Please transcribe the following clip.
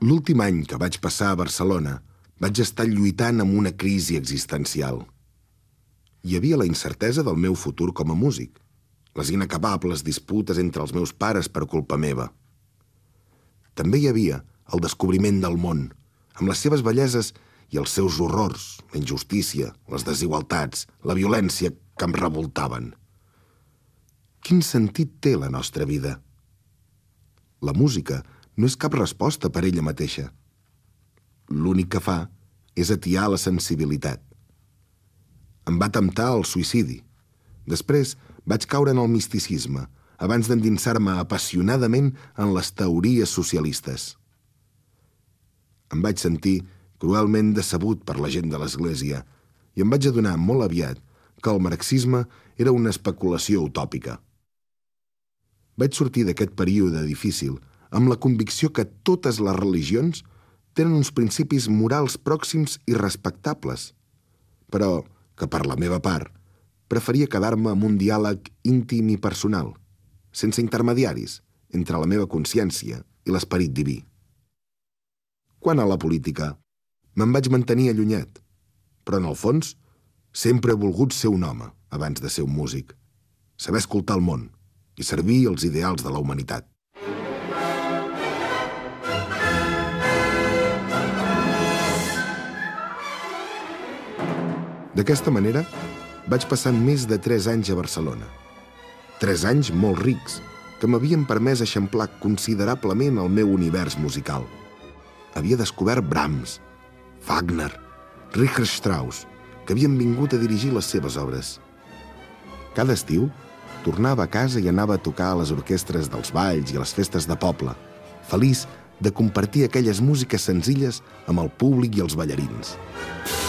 L'últim any que vaig passar a Barcelona vaig estar lluitant amb una crisi existencial. Hi havia la incertesa del meu futur com a músic, les inacabables disputes entre els meus pares per culpa meva. També hi havia el descobriment del món, amb les seves belleses i els seus horrors, la injustícia, les desigualtats, la violència que em revoltaven. Quin sentit té la nostra vida? La música no és cap resposta per ella mateixa. L'únic que fa és atiar la sensibilitat. Em va temptar el suïcidi. Després vaig caure en el misticisme, abans d'endinsar-me apassionadament en les teories socialistes. Em vaig sentir cruelment decebut per la gent de l'Església i em vaig adonar molt aviat que el marxisme era una especulació utòpica. Vaig sortir d'aquest període difícil amb la convicció que totes les religions tenen uns principis morals pròxims i respectables, però que, per la meva part, preferia quedar-me amb un diàleg íntim i personal, sense intermediaris, entre la meva consciència i l'esperit diví. Quant a la política, me'n vaig mantenir allunyat, però en el fons sempre he volgut ser un home abans de ser un músic, saber escoltar el món i servir els ideals de la humanitat. D'aquesta manera, vaig passar més de 3 anys a Barcelona. 3 anys molt rics, que m'havien permès eixamplar considerablement el meu univers musical. Havia descobert Brahms, Wagner, Richard Strauss, que havien vingut a dirigir les seves obres. Cada estiu, tornava a casa i anava a tocar a les orquestres dels balls i a les festes de poble, feliç de compartir aquelles músiques senzilles amb el públic i els ballarins.